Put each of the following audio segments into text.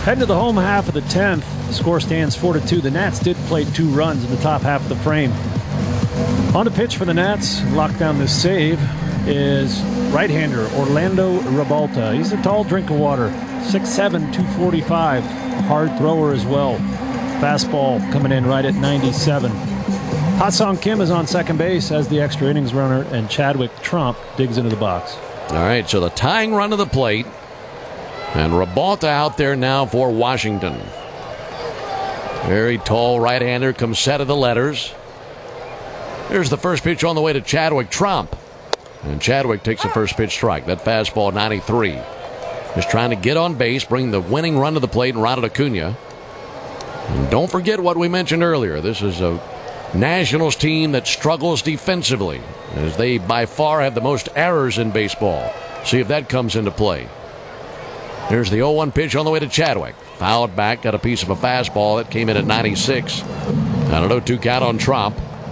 Heading to the home half of the 10th. The score stands 4-2. The Nats did play 2 runs in the top half of the frame. On the pitch for the Nats, lock down this save, is right-hander Orlando Rebalta. He's a tall drink of water, 6'7", 245. Hard thrower as well. Fastball coming in right at 97. Ha-Seong Kim is on second base as the extra innings runner, and Chadwick Tromp digs into the box. All right, so the tying run to the plate. And Rebalta out there now for Washington. Very tall right-hander comes set of the letters. Here's the first pitch on the way to Chadwick Tromp. And Chadwick takes the first pitch strike. That fastball 93. Just trying to get on base, bring the winning run to the plate, and Ronald Acuna. And don't forget what we mentioned earlier. This is a Nationals team that struggles defensively, as they by far have the most errors in baseball. See if that comes into play. Here's the 0-1 pitch on the way to Chadwick. Fouled back, got a piece of a fastball that came in at 96. And an 0-2 count on Tromp.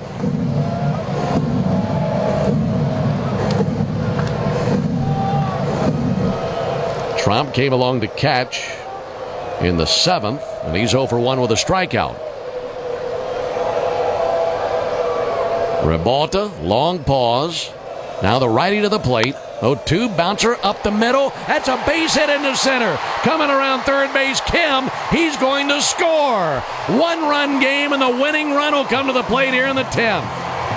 Tromp came along to catch in the 7th, and he's 0 for 1 with a strikeout. Rebalta, long pause. Now the righty to the plate. 0-2, bouncer up the middle. That's a base hit into center. Coming around third base, Kim. He's going to score. 1-run game, and the winning run will come to the plate here in the 10th.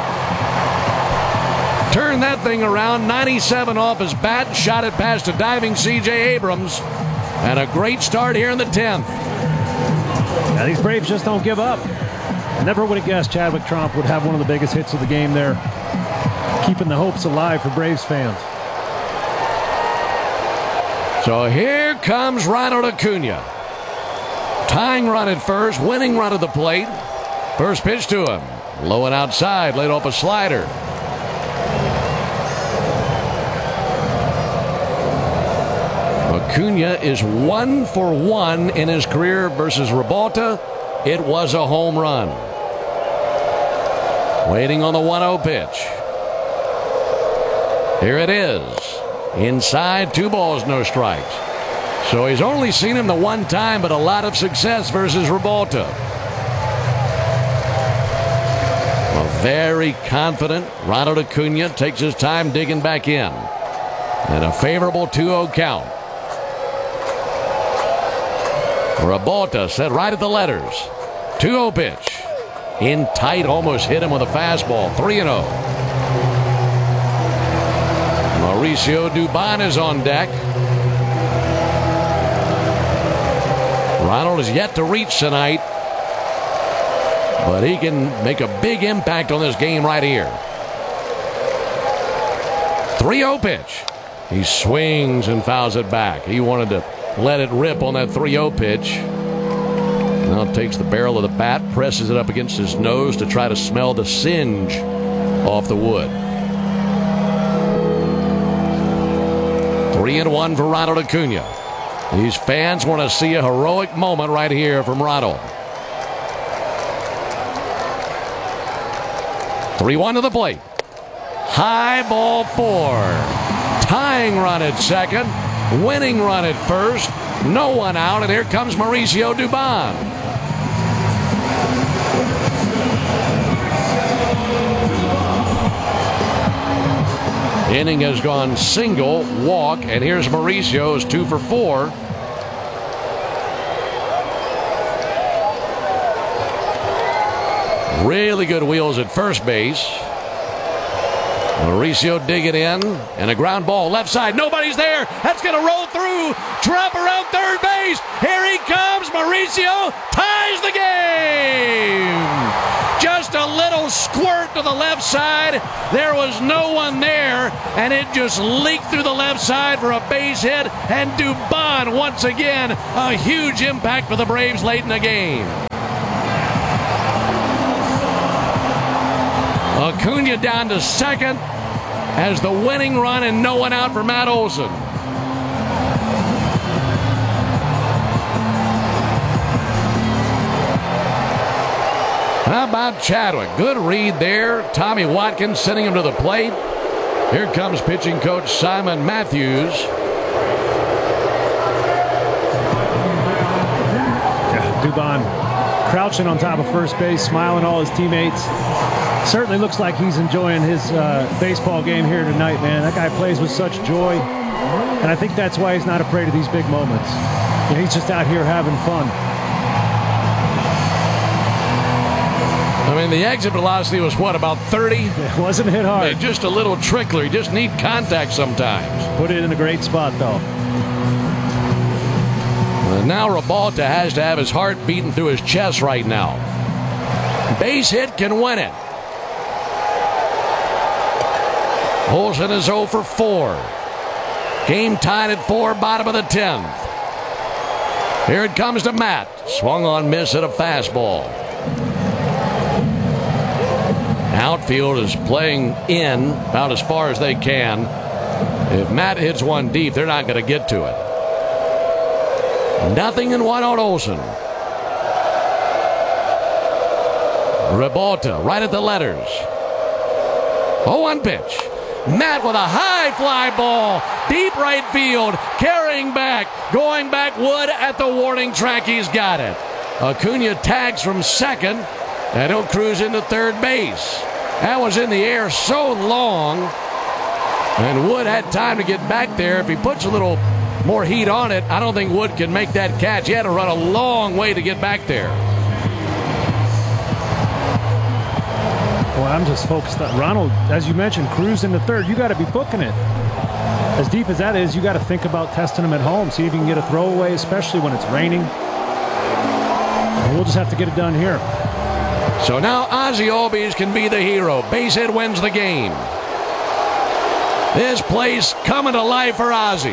Turn that thing around. 97 off his bat. Shot it past a diving C.J. Abrams. And a great start here in the 10th. Now, these Braves just don't give up. Never would have guessed Chadwick Tromp would have one of the biggest hits of the game there. Keeping the hopes alive for Braves fans. So here comes Ronald Acuna. Tying run at first, winning run at the plate. First pitch to him. Low and outside, laid off a slider. Acuna is 1 for 1 in his career versus Rebalta. It was a home run. Waiting on the 1-0 pitch. Here it is. Inside, 2 balls, no strikes. So he's only seen him the one time, but a lot of success versus Rebalta. Well, very confident. Ronald Acuna takes his time digging back in. And a favorable 2-0 count. Rebalta set right at the letters. 2-0 pitch. In tight, almost hit him with a fastball. 3-0. Mauricio Dubon is on deck. Ronald is yet to reach tonight, but he can make a big impact on this game right here. 3-0 pitch. He swings and fouls it back. He wanted to let it rip on that 3-0 pitch. Now takes the barrel of the bat, presses it up against his nose to try to smell the singe off the wood. 3-1 for Ronald Acuna. These fans want to see a heroic moment right here from Ronald. 3-1 to the plate. High ball 4. Tying run at second. Winning run at first. No one out, and here comes Mauricio Dubon. Inning has gone single, walk, and here's Mauricio's 2 for 4. Really good wheels at first base. Mauricio digging in, and a ground ball left side. Nobody's there. That's going to roll through. Trump around third base. Here he comes. Mauricio ties the game. Just a little squirt to the left side. There was no one there, and it just leaked through the left side for a base hit. And Dubon, once again, a huge impact for the Braves late in the game. Acuna down to second as the winning run and no one out for Matt Olson. How about Chadwick? Good read there. Tommy Watkins sending him to the plate. Here comes pitching coach Simon Matthews. Dubon crouching on top of first base, smiling at all his teammates. Certainly looks like he's enjoying his baseball game here tonight, man. That guy plays with such joy, and I think that's why he's not afraid of these big moments. You know, he's just out here having fun. I mean, the exit velocity was, what, about 30? It wasn't hit hard. Yeah, just a little trickler. You just need contact sometimes. Put it in a great spot, though. Now Rabalta has to have his heart beating through his chest right now. Base hit can win it. Olson is 0 for 4. Game tied at 4, bottom of the 10th. Here it comes to Matt. Swung on, miss at a fastball. Outfield is playing in about as far as they can. If Matt hits one deep, they're not going to get to it. 0-1 on Olson. Rabalta right at the letters. 0-1 pitch. Matt with a high fly ball. Deep right field. Carrying back. Going back. Wood at the warning track. He's got it. Acuna tags from second. And he'll cruise into third base. That was in the air so long. And Wood had time to get back there. If he puts a little more heat on it, I don't think Wood can make that catch. He had to run a long way to get back there. Well, I'm just focused on Ronald, as you mentioned, cruising to third. You got to be booking it. As deep as that is, you got to think about testing him at home. See if you can get a throwaway, especially when it's raining. And we'll just have to get it done here. So now Ozzie Albies can be the hero. Base hit wins the game. This place coming to life for Ozzie.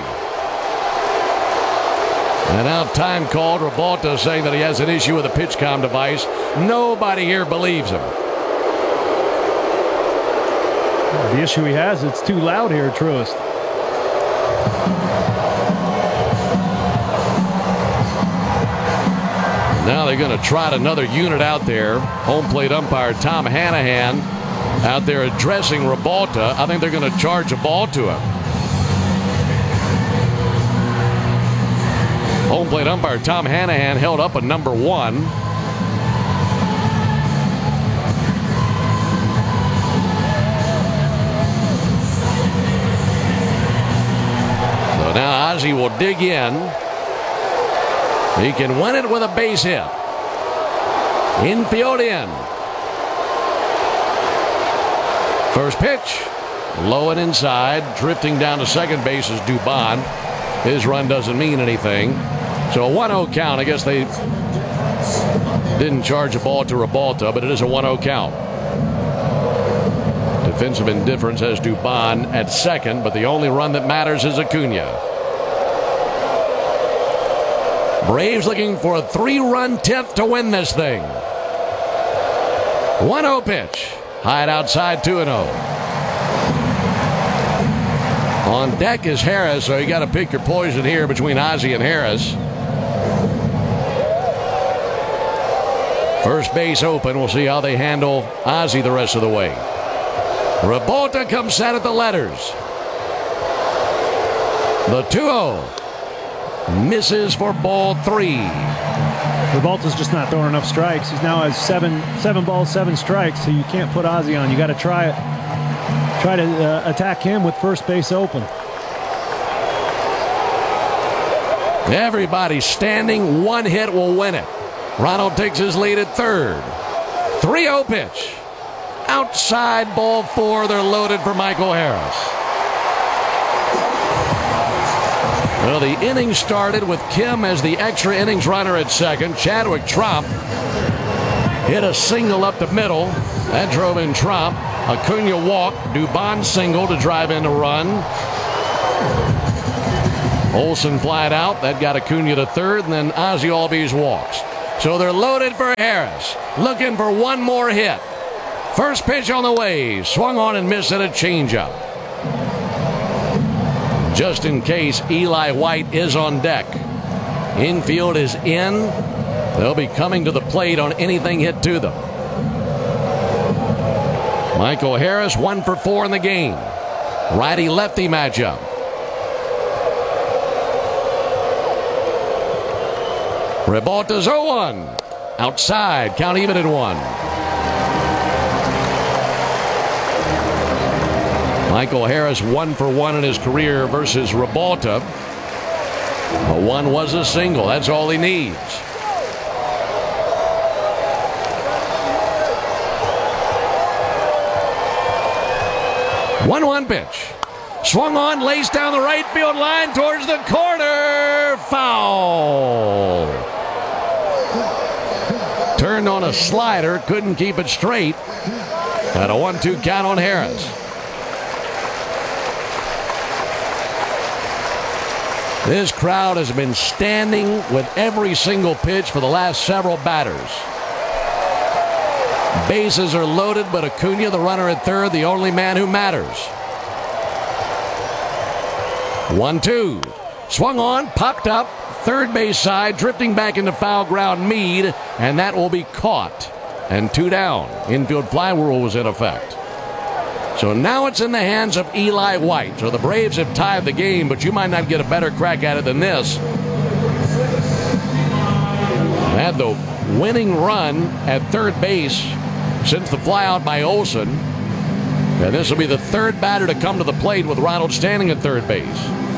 And now time called. Rabalta saying that he has an issue with the PitchCom device. Nobody here believes him. The issue he has, it's too loud here, Truist. Now they're going to trot another unit out there. Home plate umpire Tom Hanahan out there addressing Rabalta. I think they're going to charge a ball to him. Home plate umpire Tom Hanahan held up a number 1. So now Ozzie will dig in. He can win it with a base hit. Infield in. First pitch. Low and inside. Drifting down to second base is Dubon. His run doesn't mean anything. So a 1-0 count. I guess they didn't charge a ball to Rabalta, but it is a 1-0 count. Defensive indifference has Dubon at second, but the only run that matters is Acuna. Braves looking for a 3-run 10th to win this thing. 1-0 pitch. High and outside, 2-0. On deck is Harris, so you got to pick your poison here between Ozzie and Harris. First base open. We'll see how they handle Ozzie the rest of the way. Rabalta comes set at the letters. The 2-0. Misses for ball 3. Rabalta's just not throwing enough strikes. He's now has seven balls, 7 strikes, so you can't put Ozzie on. You got to try to attack him with first base open. Everybody's standing. 1 hit will win it. Ronald takes his lead at third. 3-0 pitch. Outside, ball 4. They're loaded for Michael Harris. Well, the inning started with Kim as the extra innings runner at second. Chadwick Tromp hit a single up the middle. That drove in Tromp. Acuna walked. Dubon single to drive in a run. Olson flied out. That got Acuna to third, and then Ozzie Albies walks. So they're loaded for Harris. Looking for one more hit. First pitch on the way. Swung on and missed at a changeup. Just in case, Eli White is on deck. Infield is in. They'll be coming to the plate on anything hit to them. Michael Harris 1 for 4 in the game. Righty-lefty matchup. Rebalta's 0-1. Outside, count even at 1. Michael Harris 1 for 1 in his career versus Rebalta. A 1 was a single. That's all he needs. One pitch. Swung on, lays down the right field line towards the corner. Foul. Turned on a slider, couldn't keep it straight. Had a 1-2 count on Harris. This crowd has been standing with every single pitch for the last several batters. Bases are loaded, but Acuna, the runner at third, the only man who matters. 1-2. Swung on, popped up, third base side, drifting back into foul ground Meade, and that will be caught. And 2 down. Infield fly rule was in effect. So now it's in the hands of Eli White. So the Braves have tied the game, but you might not get a better crack at it than this. Had the winning run at third base since the flyout by Olson. And this will be the third batter to come to the plate with Ronald standing at third base.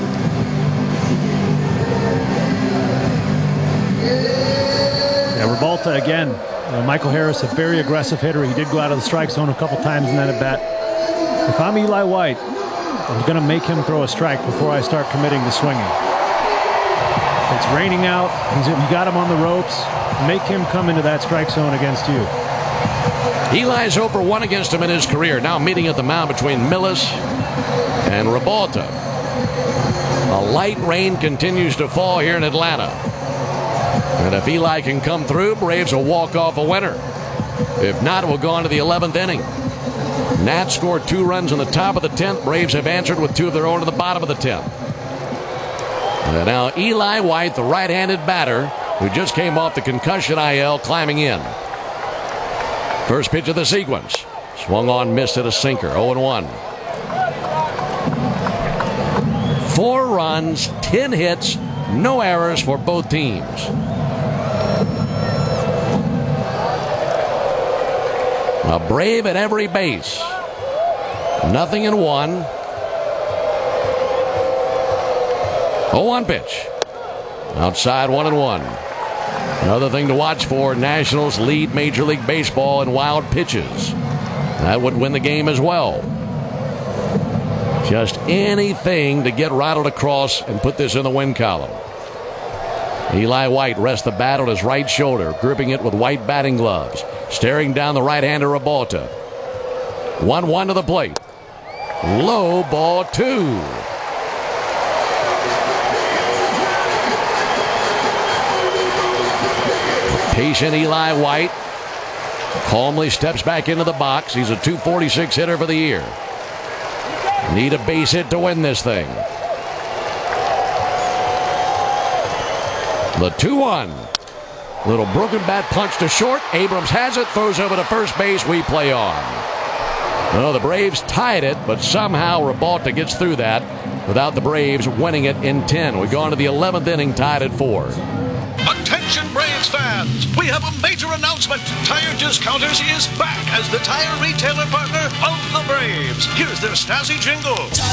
Yeah, Rebalta again. Michael Harris, a very aggressive hitter. He did go out of the strike zone a couple times in that at bat. If I'm Eli White, I'm going to make him throw a strike before I start committing to swinging. It's raining out. You got him on the ropes. Make him come into that strike zone against you. Eli's 0 for 1 against him in his career. Now meeting at the mound between Millis and Rebalta. A light rain continues to fall here in Atlanta. And if Eli can come through, Braves will walk off a winner. If not, we'll go on to the 11th inning. Nats scored 2 runs in the top of the 10th. Braves have answered with 2 of their own to the bottom of the 10th. And now Eli White, the right-handed batter, who just came off the concussion IL, climbing in. First pitch of the sequence. Swung on, missed at a sinker. 0-1. 4 runs, 10 hits, no errors for both teams. A Brave at every base. Nothing in 1. 0-1 pitch. Outside 1-1. Another thing to watch for, Nationals lead Major League Baseball in wild pitches. That would win the game as well. Just anything to get rattled across and put this in the win column. Eli White rests the bat on his right shoulder, gripping it with white batting gloves, staring down the right-hander Rebalta. 1-1 to the plate. Low, ball 2. Patient Eli White calmly steps back into the box. He's a .246 hitter for the year. Need a base hit to win this thing. The 2-1. Little broken bat punch to short. Abrams has it, throws over to first base. We play on. Well, the Braves tied it, but somehow Rebalta gets through that without the Braves winning it in 10. We go on to the 11th inning, tied at 4. Attention Braves fans, we have a major announcement. Tire Discounters is back as the tire retailer partner of the Braves. Here's their snazzy jingle.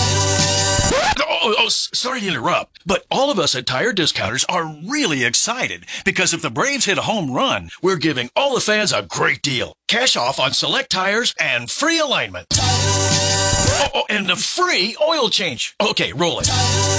Sorry to interrupt, but all of us at Tire Discounters are really excited because if the Braves hit a home run, we're giving all the fans a great deal. Cash off on select tires and free alignment. And a free oil change. Okay, roll it.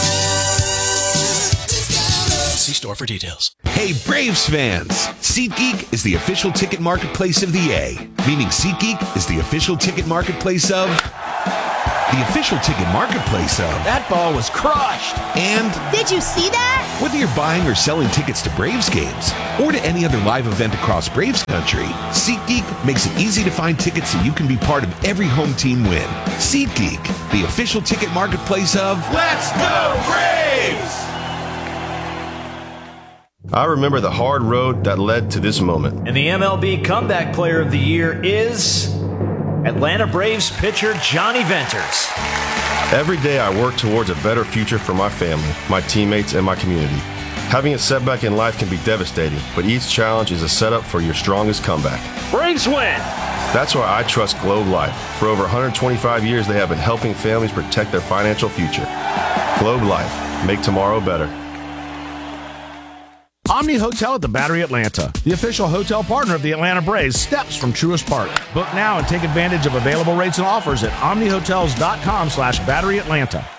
See store for details. Hey Braves fans! SeatGeek is the official ticket marketplace of the A, meaning SeatGeek is the official ticket marketplace of... the official ticket marketplace of... That ball was crushed! And... Did you see that? whether you're buying or selling tickets to Braves games or to any other live event across Braves country, SeatGeek makes it easy to find tickets so you can be part of every home team win. SeatGeek, the official ticket marketplace of... Let's Go Braves! I remember the hard road that led to this moment. And the MLB Comeback Player of the Year is Atlanta Braves pitcher Johnny Venters. Every day I work towards a better future for my family, my teammates, and my community. Having a setback in life can be devastating, but each challenge is a setup for your strongest comeback. Braves win! That's why I trust Globe Life. For over 125 years, they have been helping families protect their financial future. Globe Life. Make tomorrow better. Omni Hotel at the Battery Atlanta, the official hotel partner of the Atlanta Braves, steps from Truist Park. Book now and take advantage of available rates and offers at omnihotels.com/BatteryAtlanta.